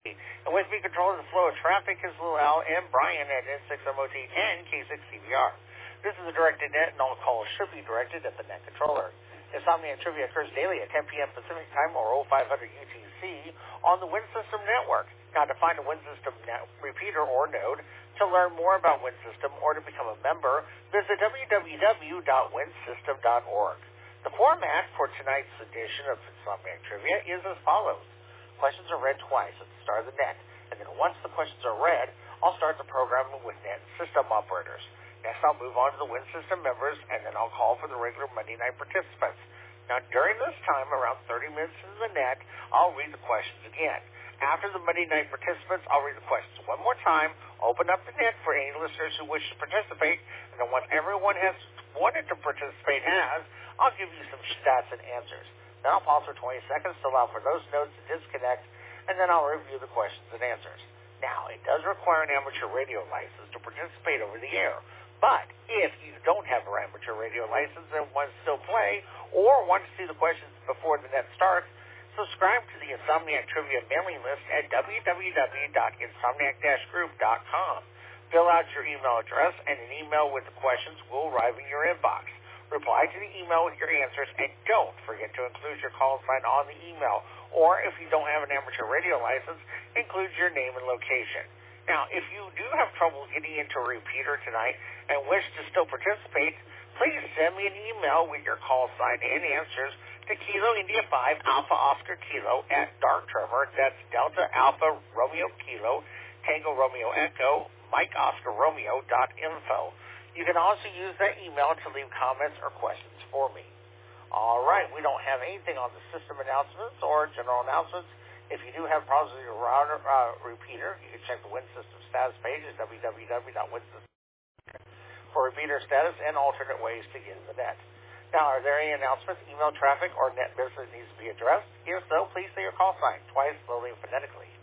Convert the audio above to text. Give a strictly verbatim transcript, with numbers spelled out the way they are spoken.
And with me controlling the flow of traffic is Lou Al and Brian at N six M O T and K six C V R. This is a directed net, and all calls should be directed at the net controller. Insomnia Trivia occurs daily at ten p.m. Pacific Time or oh five hundred U T C on the WinSystem Network. Now, to find a WinSystem net repeater or node, to learn more about WinSystem, or to become a member, visit w w w dot win system dot org. The format for tonight's edition of Insomnia Trivia is as follows. Questions are read twice at the start of the net, and then once the questions are read, I'll start the program with net system operators. Next, I'll move on to the WinSystem members, and then I'll call for the regular Monday night participants. Now, during this time, around thirty minutes into the net, I'll read the questions again. After the Monday night participants, I'll read the questions one more time, open up the net for any listeners who wish to participate, and then once everyone has wanted to participate has, I'll give you some stats and answers. Then I'll pause for twenty seconds to allow for those nodes to disconnect, and then I'll review the questions and answers. Now, it does require an amateur radio license to participate over the air, but if you don't have an amateur radio license and want to still play, or want to see the questions before the net starts, subscribe to the Insomniac Trivia mailing list at w w w dot insomniac dash group dot com. Fill out your email address, and an email with the questions will arrive in your inbox. Reply to the email with your answers, and don't forget to include your call sign on the email, or if you don't have an amateur radio license, include your name and location. Now, if you do have trouble getting into a repeater tonight and wish to still participate, please send me an email with your call sign and answers to Kilo India five Alpha Oscar Kilo at Dark Trevor, that's Delta Alpha Romeo Kilo, Tango Romeo Echo, Mike Oscar Romeo dot info. You can also use that email to leave comments or questions for me. All right, we don't have anything on the system announcements or general announcements. If you do have problems with your router uh, repeater, you can check the WinSystem status page at w w w dot win system dot com for repeater status and alternate ways to get in the net. Now, are there any announcements, email traffic, or net business that needs to be addressed? If so, please say your call sign twice, slowly and phonetically.